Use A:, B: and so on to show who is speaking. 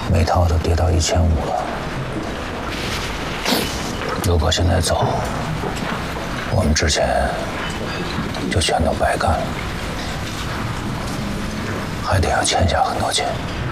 A: 每套都跌到1500了。如果现在走，我们之前就全都白干了，还得要欠下很多钱。